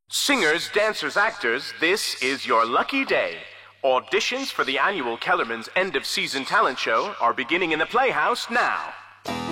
Singers, dancers, actors, this is your lucky day. Auditions for the annual Kellerman's end-of-season talent show are beginning in the Playhouse now.